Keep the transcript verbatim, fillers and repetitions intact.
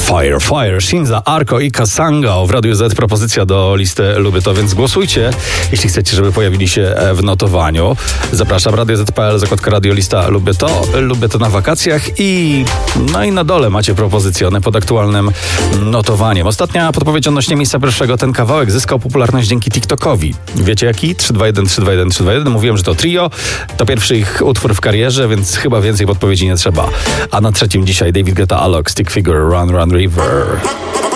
Fire, Fire, Shinza, Arko i Kasanga w Radiu Z. Propozycja do listy Lubię To, więc głosujcie, jeśli chcecie, żeby pojawili się w notowaniu. Zapraszam, radio zet kropka pe el, zakładka radio, lista Lubię To. Lubię To na wakacjach i no i na dole macie propozycje, one pod aktualnym notowaniem. Ostatnia podpowiedź odnośnie miejsca pierwszego. Ten kawałek zyskał popularność dzięki TikTokowi. Wiecie jaki? trzy dwa jeden, trzy dwa jeden, trzy dwa jeden. Mówiłem, że to trio. To pierwszy ich utwór w karierze, więc chyba więcej podpowiedzi nie trzeba. A na trzecim dzisiaj David Guetta, Alok, Stick Figure, Run Run River.